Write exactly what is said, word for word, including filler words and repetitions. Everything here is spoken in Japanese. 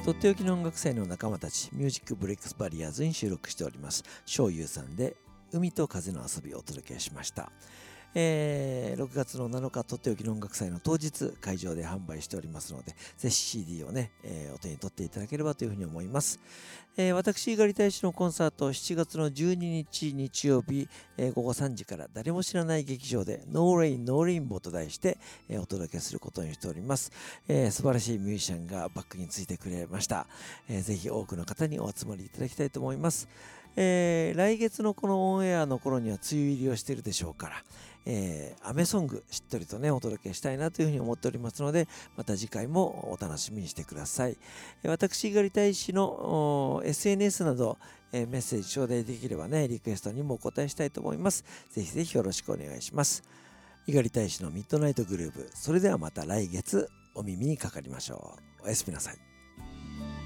とっておきの音楽祭の仲間たち、ミュージックブレイクスバリアーズに収録しております、翔優さんで海と風の遊びをお届けしました。えー、ろくがつのなのか、とっておきの音楽祭の当日、会場で販売しておりますので、ぜひ シーディー をね、えー、お手に取っていただければというふうに思います。えー、私、猪狩大使のコンサート、しちがつのじゅうににち日曜日、えー、ごごさんじから誰も知らない劇場で、ノーレイン、ノーレインボーと題して、えー、お届けすることにしております。えー、素晴らしいミュージシャンがバックについてくれました。えー、ぜひ多くの方にお集まりいただきたいと思います。えー、来月のこのオンエアの頃には梅雨入りをしているでしょうから、えー、雨ソングしっとりとねお届けしたいなというふうに思っておりますので、また次回もお楽しみにしてください。私猪狩大使の エスエヌエス など、えー、メッセージ頂戴できればねリクエストにもお答えしたいと思います。ぜひぜひよろしくお願いします。猪狩大使のミッドナイトグルーヴ、それではまた来月お耳にかかりましょう。おやすみなさい。